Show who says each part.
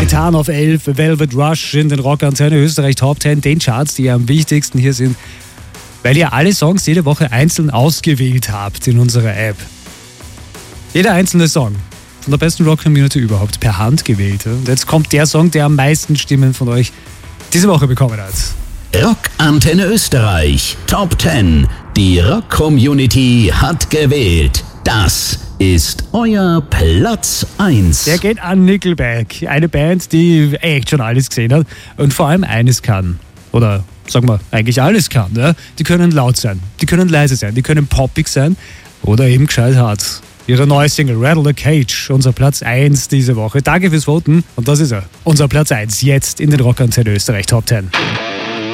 Speaker 1: Titan auf 11, Velvet Rush in den Rockantenne Österreich Top 10, den Charts, die am wichtigsten hier sind, weil ihr alle Songs jede Woche einzeln ausgewählt habt in unserer App. Jeder einzelne Song von der besten Rock-Community überhaupt per Hand gewählt. Und jetzt kommt der Song, der am meisten Stimmen von euch diese Woche bekommen hat.
Speaker 2: Rockantenne Österreich Top 10. Die Rock-Community hat gewählt. Das ist euer Platz 1.
Speaker 1: Der geht an Nickelback. Eine Band, die echt schon alles gesehen hat und vor allem eines kann. Oder sagen wir, eigentlich alles kann. Ja? Die können laut sein, die können leise sein, die können poppig sein oder eben gescheit hart. Ihre neue Single Rattle the Cage, unser Platz 1 diese Woche. Danke fürs Voten und das ist er. Unser Platz 1 jetzt in den Rockantenne Österreich Top 10.